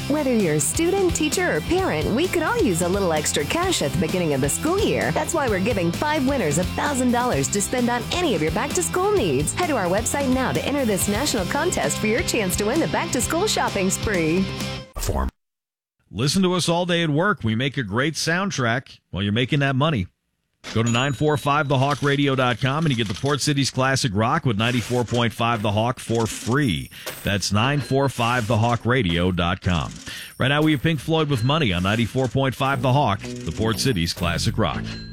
Whether you're a student, teacher, or parent, we could all use a little extra cash at the beginning of the school year. That's why we're giving 5 winners $1,000 to spend on any of your back-to-school needs. Head to our website now to enter this national contest for your chance to win the back-to-school shopping spree. Listen to us all day at work. We make a great soundtrack while you're making that money. Go to 945thehawkradio.com and you get the Port Cities Classic Rock with 94.5 The Hawk for free. That's 945thehawkradio.com. Right now we have Pink Floyd with Money on 94.5 The Hawk, the Port Cities Classic Rock.